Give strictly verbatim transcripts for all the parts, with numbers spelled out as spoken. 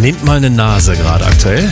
Nehmt mal eine Nase gerade aktuell.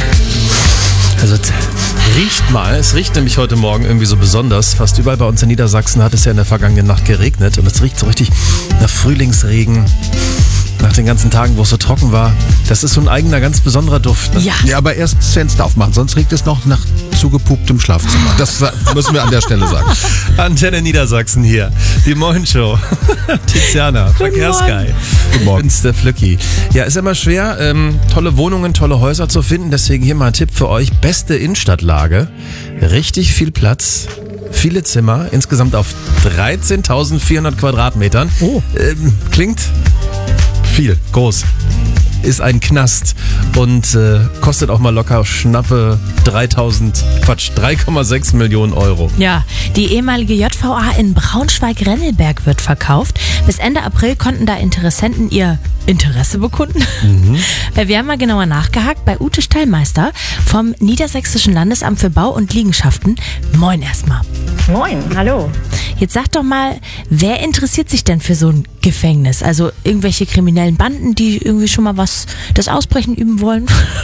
Also t- riecht mal, es riecht nämlich heute Morgen irgendwie so besonders. Fast überall bei uns in Niedersachsen hat es ja in der vergangenen Nacht geregnet und es riecht so richtig nach Frühlingsregen. Nach den ganzen Tagen, wo es so trocken war. Das ist so ein eigener, ganz besonderer Duft. Ne? Ja. Ja, aber erst das Fenster aufmachen, sonst riecht es noch nach zugepuptem Schlafzimmer. Das müssen wir an der Stelle sagen. Antenne Niedersachsen hier. Die Moin-Show. Tiziana, Verkehrsguy. Guten Morgen. Ich bin's, der Flücki. Ja, ist immer schwer, ähm, tolle Wohnungen, tolle Häuser zu finden. Deswegen hier mal ein Tipp für euch. Beste Innenstadtlage. Richtig viel Platz. Viele Zimmer. Insgesamt auf dreizehntausendvierhundert Quadratmetern. Oh. Ähm, klingt viel, groß. Ist ein Knast und äh, kostet auch mal locker schnappe dreitausend, Quatsch, drei Komma sechs Millionen Euro. Ja, die ehemalige J V A in Braunschweig-Rennelberg wird verkauft. Bis Ende April konnten da Interessenten ihr Interesse bekunden. Mhm. Wir haben mal genauer nachgehakt bei Ute Stallmeister vom Niedersächsischen Landesamt für Bau und Liegenschaften. Moin erstmal. Moin, hallo. Jetzt sag doch mal, wer interessiert sich denn für so ein Gefängnis? Also irgendwelche kriminellen Banden, die irgendwie schon mal was, das Ausbrechen üben wollen?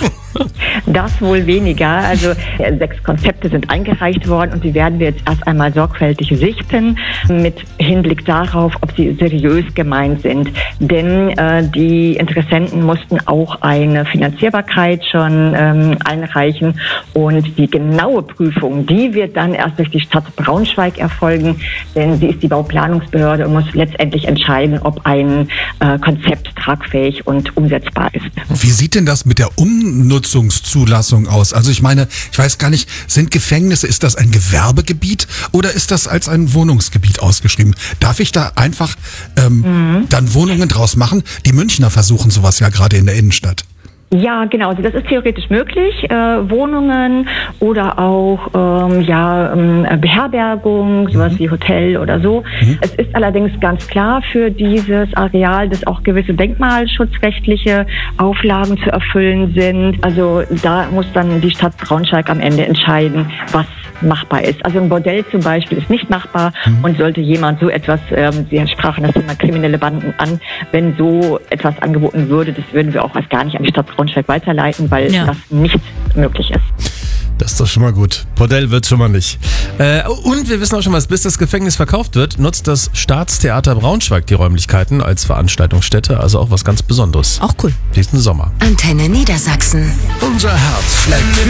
Das wohl weniger. Also äh, sechs Konzepte sind eingereicht worden und die werden wir jetzt erst einmal sorgfältig sichten mit Hinblick darauf, ob sie seriös gemeint sind. Denn äh, die Interessenten mussten auch eine Finanzierbarkeit schon ähm, einreichen und die genaue Prüfung, die wird dann erst durch die Stadt Braunschweig erfolgen, denn sie ist die Bauplanungsbehörde und muss letztendlich entscheiden, ob ein äh, Konzept tragfähig und umsetzbar ist. Wie sieht denn das mit der Umnutzungszulassung aus? Also ich meine, ich weiß gar nicht, sind Gefängnisse, ist das ein Gewerbegebiet oder ist das als ein Wohnungsgebiet ausgeschrieben? Darf ich da einfach ähm, mhm. dann Wohnungen draus machen? Die Münchner versuchen sowas ja gerade in der Innenstadt. Ja, genau. Also das ist theoretisch möglich. Äh, Wohnungen oder auch ähm, ja ähm, Beherbergung, sowas mhm. wie Hotel oder so. Mhm. Es ist allerdings ganz klar für dieses Areal, dass auch gewisse denkmalschutzrechtliche Auflagen zu erfüllen sind. Also da muss dann die Stadt Braunschweig am Ende entscheiden, was machbar ist. Also ein Bordell zum Beispiel ist nicht machbar mhm. und sollte jemand so etwas, ähm, Sie sprachen das Thema kriminelle Banden an, wenn so etwas angeboten würde, das würden wir auch als gar nicht an die Stadt Braunschweig weiterleiten, weil ja. das nicht möglich ist. Das ist doch schon mal gut. Bordell wird schon mal nicht. Äh, und wir wissen auch schon was, bis das Gefängnis verkauft wird, nutzt das Staatstheater Braunschweig die Räumlichkeiten als Veranstaltungsstätte, also auch was ganz Besonderes. Auch cool. Diesen Sommer. Antenne Niedersachsen. Unser Herz schlägt